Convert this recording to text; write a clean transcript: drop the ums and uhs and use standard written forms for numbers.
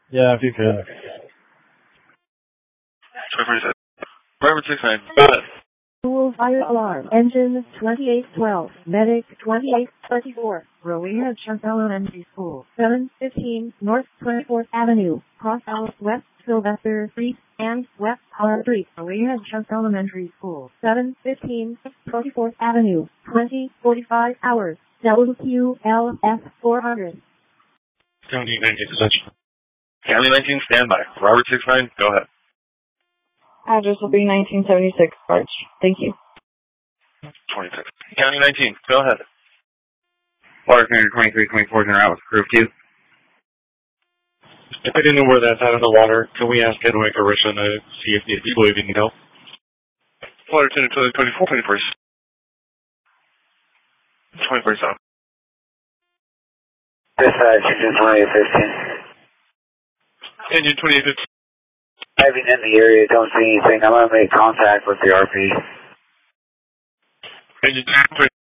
Yeah, if you could. 2047. Robert 69, go ahead. School fire alarm. Engine 2812. Medic 2824. Rowena Chunk Elementary School. 715 North 24th Avenue. Cross Out West Sylvester Street and West Hall Street. Rowena Chunk Elementary School. 715 24th Avenue. 2045 hours. WQLF 400. County 19 Ascension. County 19, standby. Robert 69, go ahead. Address will be 1976 Arch. Thank you. 26. County 19, go ahead. Water Commander 2324 is en route with crew 2. If I didn't know where that's out of the water, can we ask Kenwick or Richland to see if these people even need help? Water Attendant 24, 21st. 21st out. Dispatch, engine 2815. Engine 2815. Driving in the area, don't see anything. I'm going to make contact with the RP. Engine 2815.